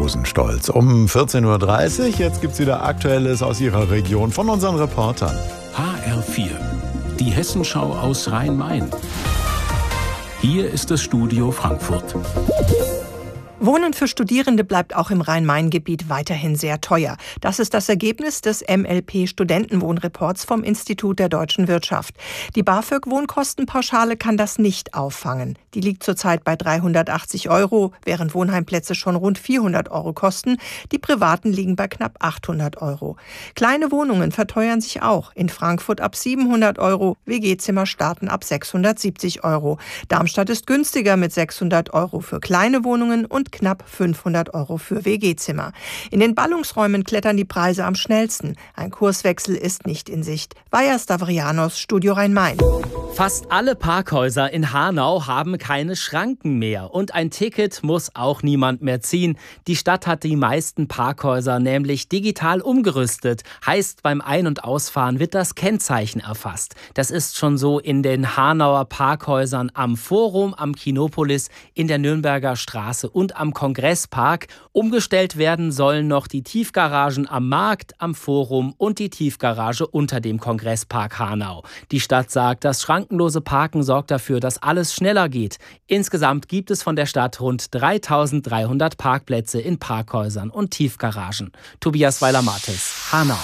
Rosenstolz. Um 14.30 Uhr, jetzt gibt's wieder Aktuelles aus Ihrer Region von unseren Reportern. HR4, die Hessenschau aus Rhein-Main. Hier ist das Studio Frankfurt. Wohnen für Studierende bleibt auch im Rhein-Main-Gebiet weiterhin sehr teuer. Das ist das Ergebnis des MLP-Studentenwohnreports vom Institut der deutschen Wirtschaft. Die BAföG-Wohnkostenpauschale kann das nicht auffangen. Die liegt zurzeit bei 380 €, während Wohnheimplätze schon rund 400 € kosten. Die privaten liegen bei knapp 800 €. Kleine Wohnungen verteuern sich auch. In Frankfurt ab 700 €, WG-Zimmer starten ab 670 €. Darmstadt ist günstiger mit 600 € für kleine Wohnungen und knapp 500 € für WG-Zimmer. In den Ballungsräumen klettern die Preise am schnellsten. Ein Kurswechsel ist nicht in Sicht. Vaja Stavrianos, Studio Rhein-Main. Fast alle Parkhäuser in Hanau haben keine Schranken mehr. Und ein Ticket muss auch niemand mehr ziehen. Die Stadt hat die meisten Parkhäuser nämlich digital umgerüstet. Heißt, beim Ein- und Ausfahren wird das Kennzeichen erfasst. Das ist schon so in den Hanauer Parkhäusern am Forum, am Kinopolis, in der Nürnberger Straße und am Kongresspark. Umgestellt werden sollen noch die Tiefgaragen am Markt, am Forum und die Tiefgarage unter dem Kongresspark Hanau. Die Stadt sagt, das schrankenlose Parken sorgt dafür, dass alles schneller geht. Insgesamt gibt es von der Stadt rund 3.300 Parkplätze in Parkhäusern und Tiefgaragen. Tobias Weiler-Martes, Hanau.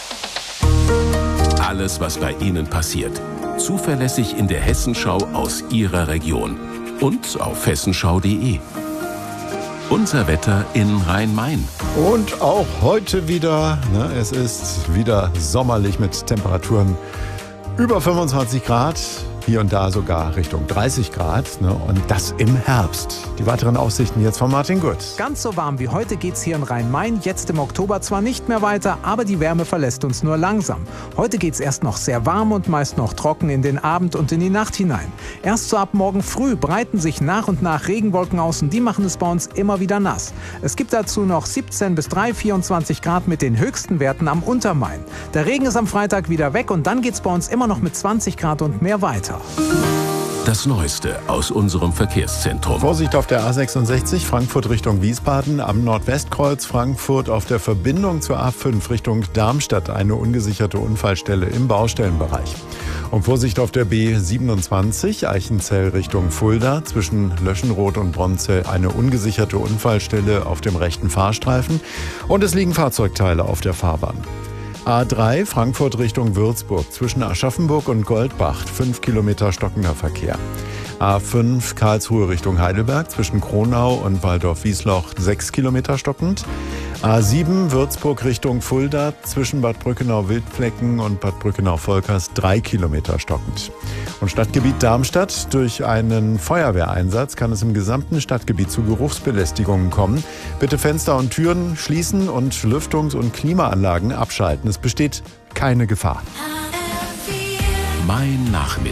Alles, was bei Ihnen passiert. Zuverlässig in der Hessenschau aus Ihrer Region. Und auf hessenschau.de. Unser Wetter in Rhein-Main. Und auch heute wieder, es ist wieder sommerlich mit Temperaturen über 25 Grad. Hier und da sogar Richtung 30 Grad. Und das im Herbst. Die weiteren Aussichten jetzt von Martin Gut. Ganz so warm wie heute geht's hier in Rhein-Main. Jetzt im Oktober zwar nicht mehr weiter, aber die Wärme verlässt uns nur langsam. Heute geht's erst noch sehr warm und meist noch trocken in den Abend und in die Nacht hinein. Erst so ab morgen früh breiten sich nach und nach Regenwolken aus und die machen es bei uns immer wieder nass. Es gibt dazu noch 17 bis 24 Grad mit den höchsten Werten am Untermain. Der Regen ist am Freitag wieder weg und dann geht's bei uns immer noch mit 20 Grad und mehr weiter. Das Neueste aus unserem Verkehrszentrum. Vorsicht auf der A66 Frankfurt Richtung Wiesbaden, am Nordwestkreuz Frankfurt auf der Verbindung zur A5 Richtung Darmstadt eine ungesicherte Unfallstelle im Baustellenbereich. Und Vorsicht auf der B27 Eichenzell Richtung Fulda zwischen Löschenroth und Bronzell eine ungesicherte Unfallstelle auf dem rechten Fahrstreifen und es liegen Fahrzeugteile auf der Fahrbahn. A3 Frankfurt Richtung Würzburg zwischen Aschaffenburg und Goldbach 5 Kilometer stockender Verkehr. A5 Karlsruhe Richtung Heidelberg zwischen Kronau und Waldorf-Wiesloch 6 Kilometer stockend. A7 Würzburg Richtung Fulda zwischen Bad Brückenau-Wildflecken und Bad Brückenau-Volkers 3 Kilometer stockend. Und Stadtgebiet Darmstadt: durch einen Feuerwehreinsatz kann es im gesamten Stadtgebiet zu Geruchsbelästigungen kommen. Bitte Fenster und Türen schließen und Lüftungs- und Klimaanlagen abschalten. Es besteht keine Gefahr. Mein Nachmittag.